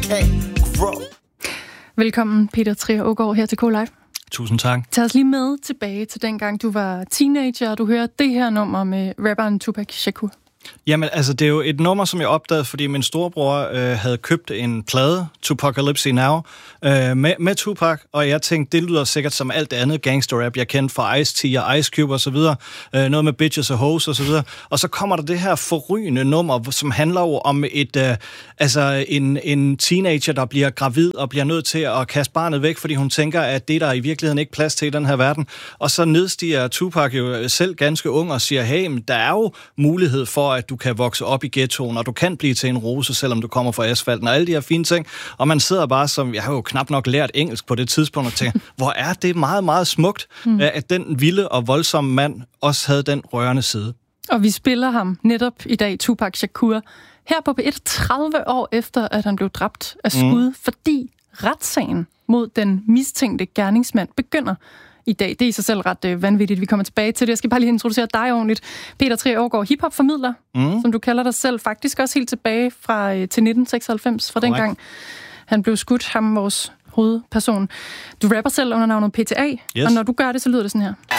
can't grow. Velkommen, Peter Trier Aagaard, her til K-Live. Tusind tak. Tag os lige med tilbage til dengang, du var teenager, og du hører det her nummer med rapperen Tupac Shakur. Jamen, altså, det er jo et nummer, som jeg opdagede, fordi min storebror havde købt en plade, Tupacalypse Now, med Tupac, og jeg tænkte, det lyder sikkert som alt det andet gangsterrap, jeg kendte fra Ice-T og Ice Cube og så videre, noget med bitches og hoes og så videre, og så kommer der det her forrygende nummer, som handler jo om en teenager, der bliver gravid og bliver nødt til at kaste barnet væk, fordi hun tænker, at det der i virkeligheden ikke plads til i den her verden, og så nedstiger Tupac jo selv ganske ung og siger, hey, men der er jo mulighed for, at du kan vokse op i ghettoen, og du kan blive til en rose, selvom du kommer fra asfalten, og alle de her fine ting. Og man sidder bare som, jeg har jo knap nok lært engelsk på det tidspunkt, og tænker, hvor er det meget, meget smukt, at den vilde og voldsomme mand også havde den rørende side. Og vi spiller ham netop i dag, Tupac Shakur, her på P1 30 år efter, at han blev dræbt af skud, fordi retssagen mod den mistænkte gerningsmand begynder i dag. Det er i sig selv ret vanvittigt. Vi kommer tilbage til det. Jeg skal bare lige introducere dig ordentligt. Peter Trier Aagaard, hiphop-formidler, som du kalder dig selv, faktisk også helt tilbage til 1996, fra dengang han blev skudt, ham vores hovedperson. Du rapper selv under navnet PTA, og når du gør det, så lyder det sådan her.